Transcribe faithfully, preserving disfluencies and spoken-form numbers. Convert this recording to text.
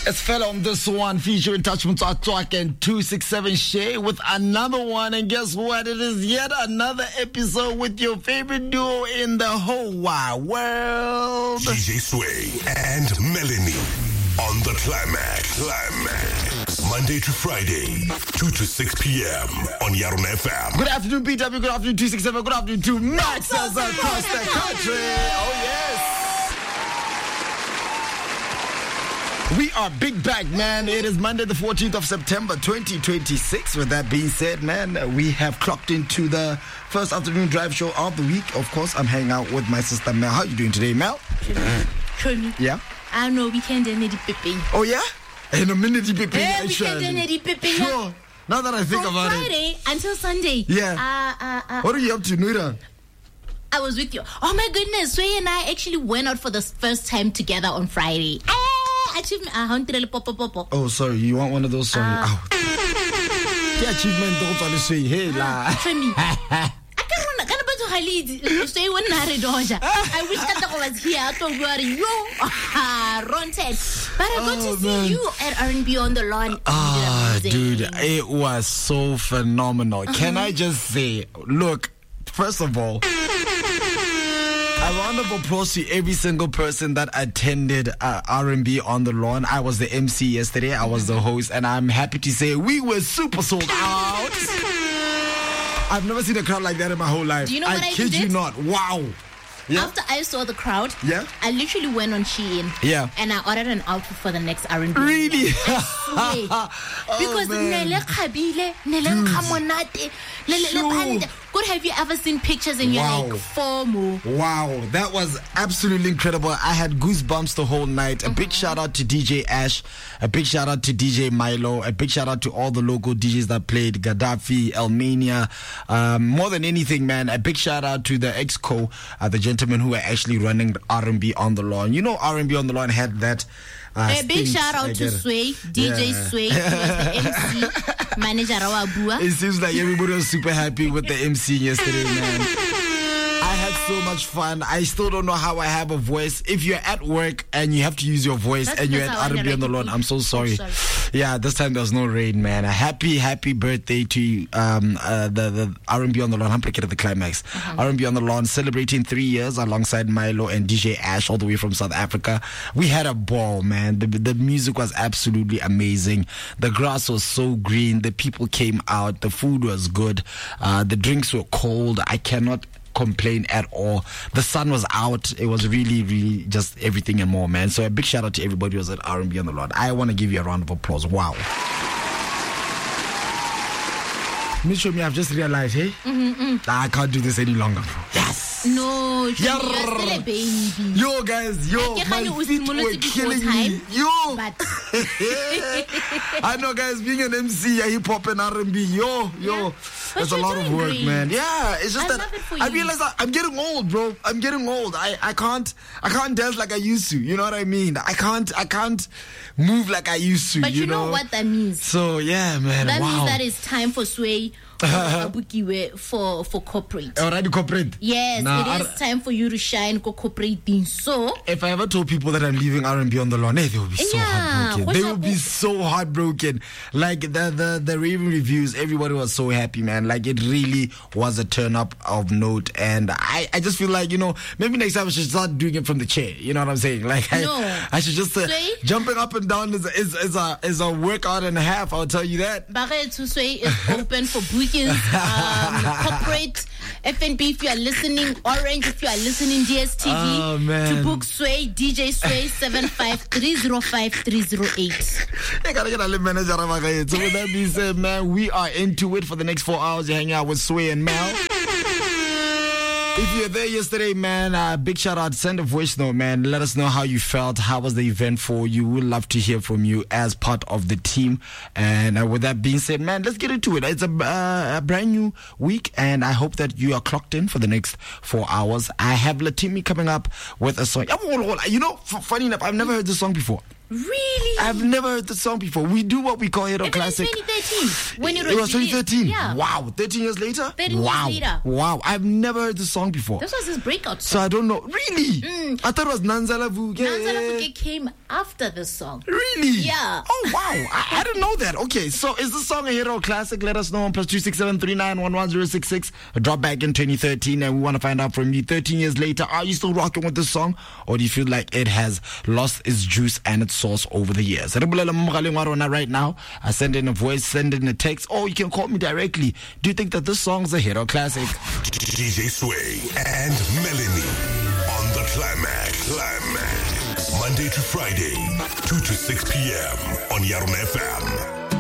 It's fell on this one, featuring Touch Mutsatswak and two six seven Shay with another one. And guess what? It is yet another episode with your favorite duo in the whole wide world. D J Sway and Melanie on the Climax. Climax. Monday to Friday, two to six p.m. on Yaron F M. Good afternoon, B W. Good afternoon, two six seven. Good afternoon to Maxers across the country. Oh, yes. We are big back, man. It is Monday, the fourteenth of September, twenty twenty-six. With that being said, man, we have clocked into the first afternoon drive show of the week. Of course, I'm hanging out with my sister, Mel. How are you doing today, Mel? Tony. Yeah? I know weekend and Eddie Pipping. Oh, yeah? In a minute, Pipping. Yeah, weekend and Eddie Pipping. Sure. Now that I think From about Friday it. Friday until Sunday. Yeah. Uh, uh, uh, what are you up to, Nuira? I was with you. Oh, my goodness. Sway and I actually went out for the first time together on Friday. Achievement. Uh, oh, sorry. You want one of those? Sorry. Uh, oh. The achievement don't want to say, hey, la. I wish that I was here. I thought you were yo, Ron Ted. But I got oh, to see man. you at R and B on the lawn. Ah, dude, it was so phenomenal. Uh-huh. Can I just say, look, first of all, a round of applause to every single person that attended uh, R and B on the lawn. I was the M C yesterday. I was the host, and I'm happy to say we were super sold out. I've never seen a crowd like that in my whole life. Do you know I what I kid did? you not. Wow. Yeah. After I saw the crowd, yeah, I literally went on Shein, yeah, and I ordered an outfit for the next R and B. Really? I swear. Because nele khabile, nele khamonate, nele good. Have you ever seen pictures and you're wow. like, FOMO? Wow, that was absolutely incredible. I had goosebumps the whole night. A mm-hmm. big shout out to D J Ash, a big shout out to D J Milo, a big shout out to all the local D Js that played, Gaddafi, Elmania. Um, more than anything, man, a big shout out to the Exco, uh, the gentlemen who were actually running R and B on the lawn. You know, R and B on the lawn had that. Uh, a big shout out to Sway, D J yeah. Sway, who was the M C, manager Rawabua. It seems like everybody was super happy with the M C yesterday, man. I had so much fun. I still don't know how I have a voice. If you're at work and you have to use your voice that's, and you're at R and B on the lawn, I'm so sorry. Oh, sorry. Yeah, this time there was no rain, man. A happy, happy birthday to um, uh, the, the R and B on the lawn. I'm at the climax. Uh-huh. R and B on the lawn celebrating three years alongside Milo and D J Ash all the way from South Africa. We had a ball, man. The, the music was absolutely amazing. The grass was so green. The people came out. The food was good. Uh, the drinks were cold. I cannot complain at all. The sun was out. It was really, really just everything and more, man. So a big shout out to everybody who was at R and B on the lawn. I want to give you a round of applause. Wow. Mister Me, I've just realized, hey, mm-hmm. I can't do this any longer, bro. Yes. No, you're still a baby. Yo, guys, yo, my feet were killing me. Yo. But I know, guys, being an M C, a hip hop and R and B, yo, yo. Yeah. That's a lot of work, great. man. Yeah, it's just I that it I realize that I'm getting old, bro. I'm getting old. I, I can't I can't dance like I used to. You know what I mean? I can't I can't move like I used to. But you, you know? know what that means? So yeah, man. That wow. means that it's time for Sway. for for corporate. Already corporate. Yes, nah, it is I, time for you to shine for corporate being so. If I ever told people that I'm leaving R and B on the lawn, hey, they will be so yeah, heartbroken. They will be so heartbroken. Like the the the raving reviews, everybody was so happy, man. Like it really was a turn up of note, and I I just feel like, you know, maybe next time I should start doing it from the chair. You know what I'm saying? Like I no. I should just uh, jumping up and down is is is a is a workout and a half. I'll tell you that. Barre to Sway is open for booking. Um, corporate F N B if you are listening, Orange if you are listening, D S T V oh, man. to book Sway, D J Sway seven five three zero five three zero eight. I gotta get a little manager. So with that being said, man, we are into it for the next four hours. You're hanging out with Sway and Mel. If you're there yesterday, man, uh, big shout out. Send a voice note, man. Let us know how you felt. How was the event for you? We'd love to hear from you as part of the team. And uh, with that being said, man, let's get into it. It's a, uh, a brand new week, and I hope that you are clocked in for the next four hours. I have Latimi coming up with a song. You know, f- funny enough, I've never heard this song before. Really? I've never heard the song before. We do what we call Hero It's Classic. in twenty thirteen. When it, It was twenty thirteen. Yeah. Wow. thirteen years later? thirteen wow. years later. Wow. I've never heard the song before. This was his breakout So song. I don't know. Really? Mm. I thought it was Nanzala Vuke. Nanzala Vuke came after this song. Really? Yeah. Oh, wow. I, I didn't know that. Okay, so is this song a Hero Classic? Let us know on plus two six seven three nine one one zero six six. A drop back in twenty thirteen, and we want to find out from you thirteen years later, are you still rocking with this song? Or do you feel like it has lost its juice and its sauce over the years? Right now, I send in a voice, send in a text, or you can call me directly. Do you think that this song's a Hero Classic? D J Sway and Melanie on the Climax. Climax. Monday to Friday, two to six p.m. on Yarn F M.